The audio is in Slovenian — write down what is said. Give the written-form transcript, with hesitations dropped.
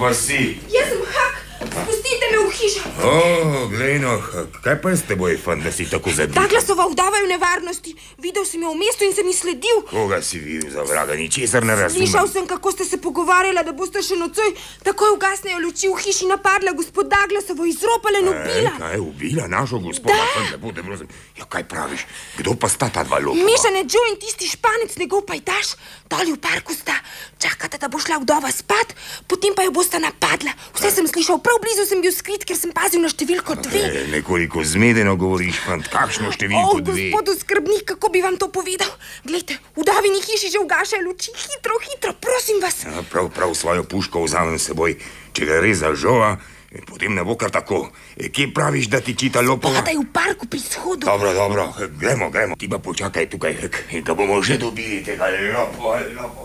pa si? Jaz sem Hak, spustite me v hišo. Glej no, kaj pa je s teboj, fan, da si tako zadnji? Douglasova vdova je v nevarnosti. Videl sem jo v mestu in sem ji sledil. Koga si videl, za vraga, ničesar ne razumem. Slišal sem, kako ste se pogovarjala, da boste še nocoj takoj ugasnejo luči v hiši napadla gospod Douglasovo, izropala in ubila. Kaj, ubila našo gospoda? Ja, kaj praviš? Kdo pa sta ta dva lopova? Mešane Joe in tisti Španec, njegov pajdaš. Doli v parku sta. Čakate, da bo šla vdova spat, potem pa jo bosta napadla. Vse sem slišal, prav blizu sem bil skrit, ker sem pazil na številko 2. Nekoliko zmedeno govoriš, fant, kakšno številko 2? Gospod skrbnik, kako bi vam to povedal? Glejte, v vdovini hiši že ugašajo luči. Hitro, prosim vas. Ja, prav svojo puško vzamem seboj. Če ga res za Joa, potem ne bo kar tako. Kje praviš, da ti čita lopova? Spadaj v parku pri shodu. Dobro, gremo. Ti pa počakaj tukaj, da bomo že dobili tega lopova.